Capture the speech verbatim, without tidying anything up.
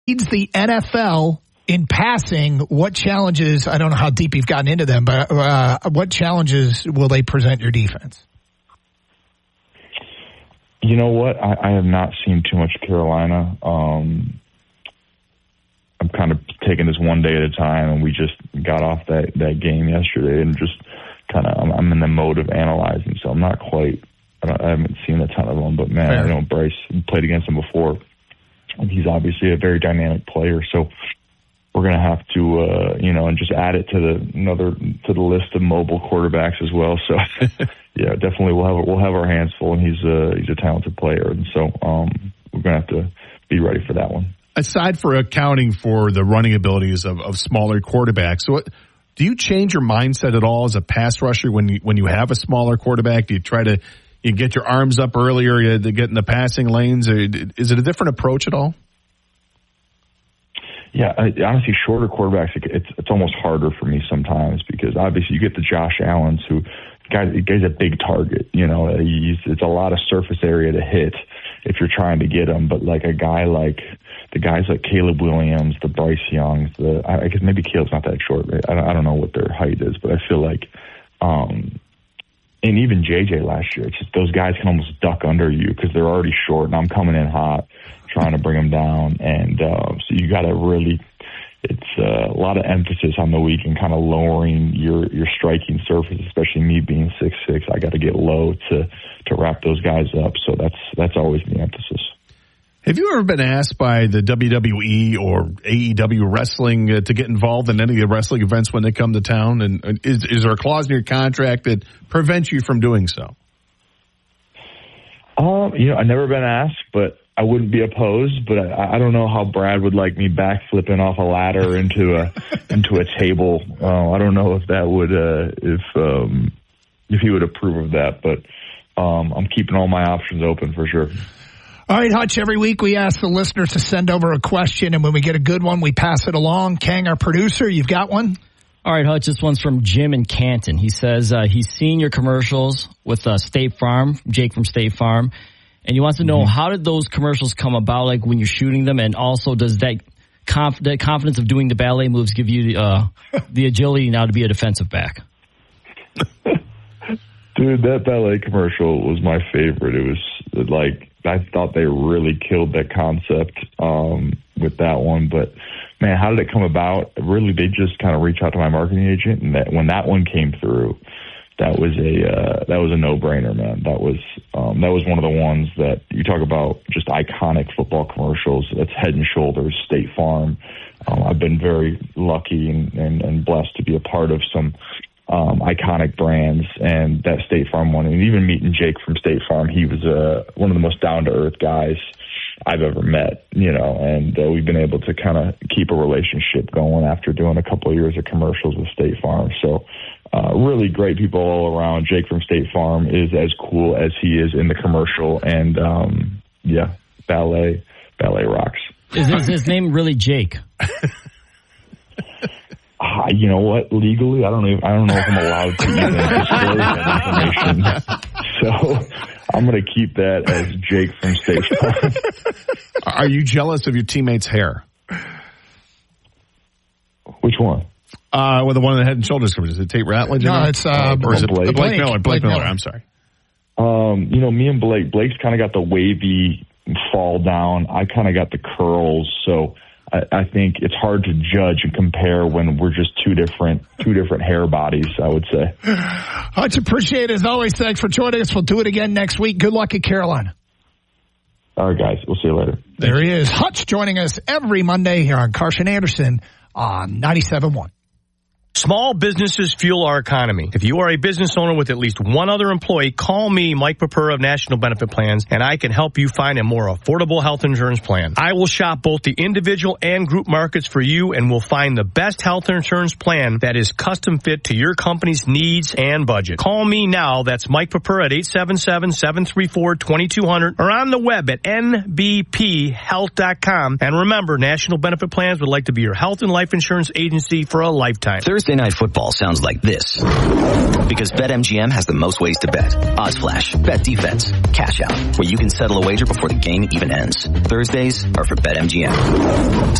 leads the N F L in passing. What challenges, I don't know how deep you've gotten into them, but uh, what challenges will they present your defense? You know what? I, I have not seen too much Carolina. Um, I'm kind of taking this one day at a time, and we just got off that, that game yesterday and just kind of, I'm, I'm in the mode of analyzing, so I'm not quite, I, don't, I haven't seen a ton of them, but man, Fair. I know Bryce played against him before. He's obviously a very dynamic player, so we're going to have to, uh, you know, and just add it to the another to the list of mobile quarterbacks as well. So, yeah, definitely we'll have we'll have our hands full, and he's a he's a talented player, and so um, we're going to have to be ready for that one. Aside for accounting for the running abilities of, of smaller quarterbacks, what do you change your mindset at all as a pass rusher when you when you have a smaller quarterback? Do you try to you get your arms up earlier to get in the passing lanes? Or is it a different approach at all? Yeah, I, honestly, shorter quarterbacks, it's it's almost harder for me sometimes because obviously you get the Josh Allens who, guys, the guy's a big target. You know, he's, it's a lot of surface area to hit if you're trying to get him. But like a guy like the guys like Caleb Williams, the Bryce Youngs, the I guess maybe Caleb's not that short. I don't, I don't know what their height is, but I feel like. Um, And even J J last year, it's just those guys can almost duck under you because they're already short, and I'm coming in hot, trying to bring them down. And uh, so you got to really, it's uh, a lot of emphasis on the week and kind of lowering your, your striking surface, especially me being six six. I got to get low to to wrap those guys up. So that's that's always the emphasis. Have you ever been asked by the W W E or A E W wrestling uh, to get involved in any of the wrestling events when they come to town? And uh, is, is there a clause in your contract that prevents you from doing so? Um, you know, I've never been asked, but I wouldn't be opposed. But I, I don't know how Brad would like me backflipping off a ladder into a into a table. Uh, I don't know if that would uh, if um, if he would approve of that. But um, I'm keeping all my options open for sure. All right, Hutch, every week we ask the listeners to send over a question, and when we get a good one, we pass it along. Kang, our producer, you've got one? All right, Hutch, this one's from Jim in Canton. He says uh, he's seen your commercials with uh, State Farm, Jake from State Farm, and he wants to know mm-hmm. how did those commercials come about, like when you're shooting them, and also does that, conf- that confidence of doing the ballet moves give you uh, the agility now to be a defensive back? Dude, that ballet commercial was my favorite. It was like, I thought they really killed that concept um, with that one. But, man, how did it come about? Really, they just kind of reached out to my marketing agent, and that, when that one came through, that was a uh, that was a no-brainer, man. That was um, that was one of the ones that you talk about, just iconic football commercials. That's Head and Shoulders, State Farm. Um, I've been very lucky and, and, and blessed to be a part of some Um, iconic brands, and that State Farm one, and even meeting Jake from State Farm, he was uh, one of the most down-to-earth guys I've ever met, you know, and uh, we've been able to kind of keep a relationship going after doing a couple of years of commercials with State Farm. So uh, really great people all around. Jake from State Farm is as cool as he is in the commercial, and um, yeah, ballet, ballet rocks. Is his, his name really Jake? Uh, you know what? Legally, I don't know. I don't know if I'm allowed to even disclose that information. So I'm going to keep that as Jake from State Farm. Are you jealous of your teammate's hair? Which one? Uh, well, the one in the Head and Shoulders commercial. Is it Tate Ratledge? No, it's uh, or is it Blake. Blake, Blake Miller? Blake, Blake Miller. Miller. I'm sorry. Um, you know, me and Blake. Blake's kind of got the wavy fall down. I kind of got the curls. So I think it's hard to judge and compare when we're just two different two different hair bodies, I would say. Much appreciated as always. Thanks for joining us. We'll do it again next week. Good luck at Carolina. All right, guys. We'll see you later. There he is. Hutch joining us every Monday here on Carson Anderson on ninety-seven point one. Small businesses fuel our economy. If you are a business owner with at least one other employee, call me, Mike Papura of National Benefit Plans, and I can help you find a more affordable health insurance plan. I will shop both the individual and group markets for you, and will find the best health insurance plan that is custom fit to your company's needs and budget. Call me now. That's Mike Papura at eight seven seven, seven three four, two two zero zero or on the web at N B P health dot com. And remember, National Benefit Plans would like to be your health and life insurance agency for a lifetime. Thursday Thursday Night Football sounds like this. Because BetMGM has the most ways to bet. Odds Flash, Bet Defense, Cash Out, where you can settle a wager before the game even ends. Thursdays are for BetMGM.